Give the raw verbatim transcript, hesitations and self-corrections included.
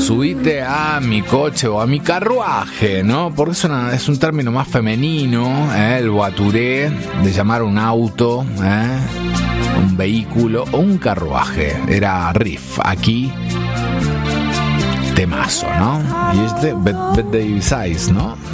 subite a mi coche o a mi carruaje, ¿no? Porque es, una, es un término más femenino, ¿eh? El voituré, de llamar un auto, ¿eh? Un vehículo o un carruaje. Era riff, aquí temazo, ¿no? Y este Bet Davis Eyes, ¿no?